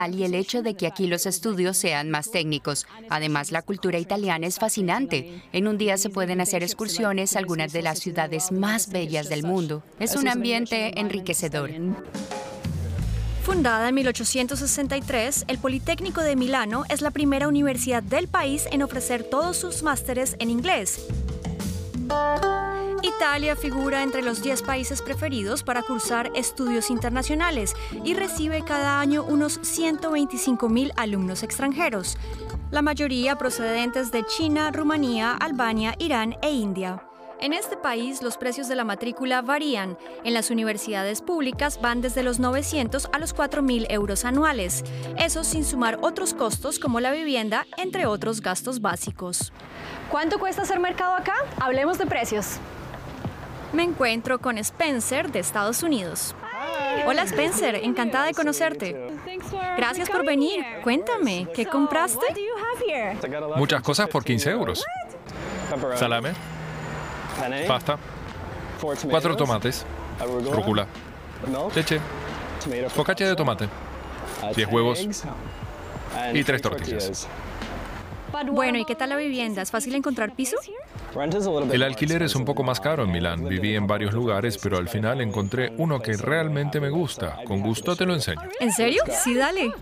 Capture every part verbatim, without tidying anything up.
y el hecho de que aquí los estudios sean más técnicos. Además, la cultura italiana es fascinante. En un día se pueden hacer excursiones a algunas de las ciudades más bellas del mundo. Es un ambiente enriquecedor. Fundada en mil ochocientos sesenta y tres, el Politécnico de Milano es la primera universidad del país en ofrecer todos sus másteres en inglés. Italia figura entre los diez países preferidos para cursar estudios internacionales y recibe cada año unos ciento veinticinco mil alumnos extranjeros, la mayoría procedentes de China, Rumanía, Albania, Irán e India. En este país, los precios de la matrícula varían. En las universidades públicas van desde los novecientos a los cuatro mil euros anuales. Eso sin sumar otros costos como la vivienda, entre otros gastos básicos. ¿Cuánto cuesta hacer mercado acá? Hablemos de precios. Me encuentro con Spencer de Estados Unidos. Hola Spencer, encantada de conocerte. Gracias por venir. Cuéntame, ¿qué compraste? Muchas cosas por quince euros. Salame, pasta, cuatro tomates, rúcula, leche, focaccia de tomate, diez huevos y tres tortillas. Bueno, ¿y qué tal la vivienda? ¿Es fácil encontrar piso? El alquiler es un poco más caro en Milán. Viví en varios lugares, pero al final encontré uno que realmente me gusta. Con gusto te lo enseño. ¿En serio? Sí, dale.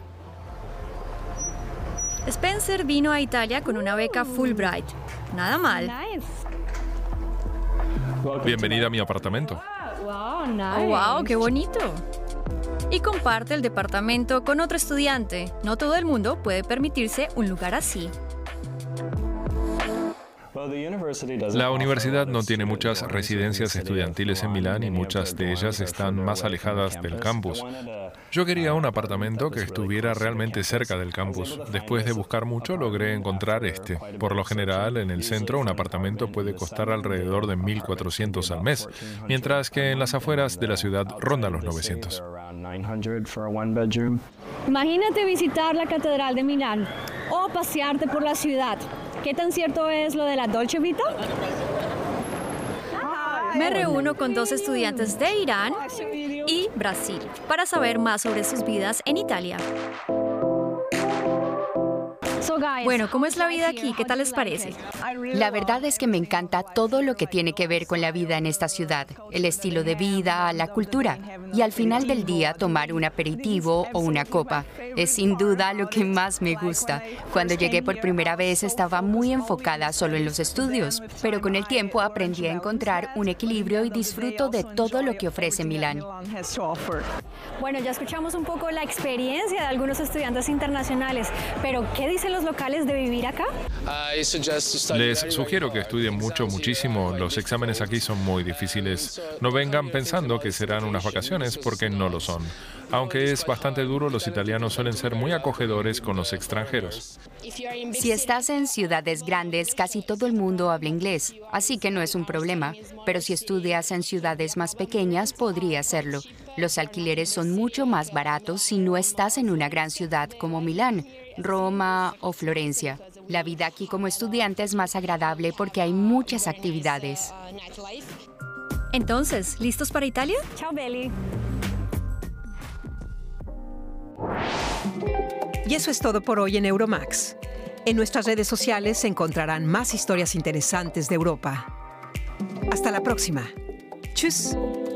Spencer vino a Italia con una beca Fulbright. Nada mal. Bienvenida a mi apartamento. Oh, wow, qué bonito. Y comparte el departamento con otro estudiante. No todo el mundo puede permitirse un lugar así. La universidad no tiene muchas residencias estudiantiles en Milán y muchas de ellas están más alejadas del campus. Yo quería un apartamento que estuviera realmente cerca del campus. Después de buscar mucho, logré encontrar este. Por lo general, en el centro, un apartamento puede costar alrededor de mil cuatrocientos al mes, mientras que en las afueras de la ciudad ronda los novecientos. Imagínate visitar la Catedral de Milán o pasearte por la ciudad. ¿Qué tan cierto es lo de la Dolce Vita? Me reúno con dos estudiantes de Irán y Brasil para saber más sobre sus vidas en Italia. Bueno, ¿cómo es la vida aquí? ¿Qué tal les parece? La verdad es que me encanta todo lo que tiene que ver con la vida en esta ciudad, el estilo de vida, la cultura, y al final del día tomar un aperitivo o una copa. Es sin duda lo que más me gusta. Cuando llegué por primera vez estaba muy enfocada solo en los estudios, pero con el tiempo aprendí a encontrar un equilibrio y disfruto de todo lo que ofrece Milán. Bueno, ya escuchamos un poco la experiencia de algunos estudiantes internacionales, pero ¿qué dicen los locales de vivir acá? Les sugiero que estudien mucho, muchísimo. Los exámenes aquí son muy difíciles. No vengan pensando que serán unas vacaciones, porque no lo son. Aunque es bastante duro, los italianos suelen ser muy acogedores con los extranjeros. Si estás en ciudades grandes, casi todo el mundo habla inglés, así que no es un problema. Pero si estudias en ciudades más pequeñas, podría serlo. Los alquileres son mucho más baratos si no estás en una gran ciudad como Milán, Roma o Florencia. La vida aquí como estudiante es más agradable porque hay muchas actividades. Entonces, ¿listos para Italia? Chao, Beli. Y eso es todo por hoy en Euromax. En nuestras redes sociales encontrarán más historias interesantes de Europa. Hasta la próxima. Tschüss.